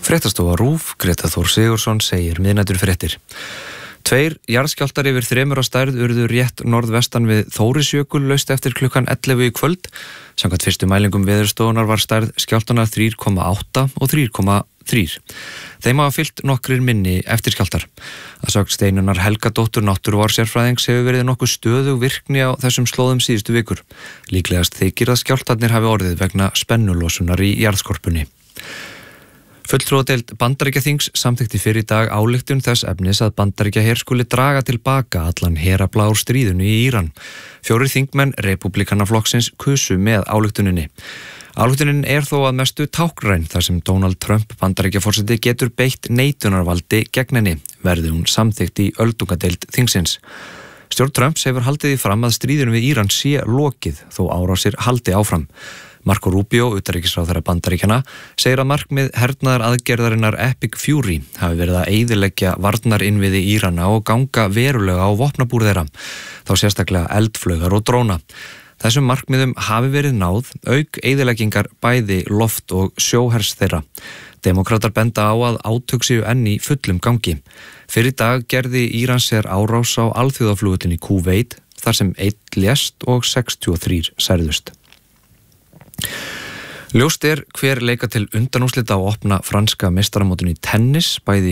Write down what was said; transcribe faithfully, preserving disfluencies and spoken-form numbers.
Fréttastofa RÚV, Greta Þór Sigurðsson segir miðnætur fréttir. Tveir jarðskjálftar yfir þremur á stærð urðu rétt norðvestan við Þórisjökul laust eftir klukkan ellefu í kvöld. Samkvæmt fyrstu mælingum veðurstofunar var stærð skjálftanna þrjú komma átta og þrjú komma þrjú. Þeim hafa fylgt nokkrir minni eftirskjálftar. Að sögn Steinunnar Helgadóttur náttúruvár-sérfræðings hefur verið nokkuð stöðug virkni á þessum slóðum síðustu vikur. Líklegast þykir að skjálftarnir hafi orðið vegna spennulosunar í jarðskorpunni. Fulltrúadeild Bandaríkjaþings samþykkti fyrr í dag ályktun þess efnis að Bandaríkjaher skuli draga til baka allan herafla úr stríðinu í Íran. Fjórir þingmenn repúblikanaflokksins kusu með ályktuninni. Ályktunin er þó að mestu táknræn þar sem Donald Trump Bandaríkjaforseti getur beitt neitunarvaldi gegn henni, verði hún samþykkt í öldungadeild þingsins. Stjórn Trumps hefur haldið í fram að stríðinu við Íran sé lokið þó árásir haldi áfram. Marco Rubio, utanríkisráðherra Bandaríkjanna, segir að markmið hernaðar aðgerðarinnar Epic Fury hafi verið að eyðileggja varnarinnviði Írana og ganga verulega á vopnabúr þeirra, þá sérstaklega eldflaugar og dróna. Þessum markmiðum hafi verið náð auk eyðileggingar bæði loft- og sjóhers þeirra. Demókratar benda á að átök séu enn í fullum gangi. Fyrr í dag gerði Írans sér árás á alþjóðaflugvöllinn í Kúveit, þar sem einn lést og sextíu og þrír særðust. Ljóst er hver leika til undanúrslita á opna franska meistaramótinu í tennis, bæði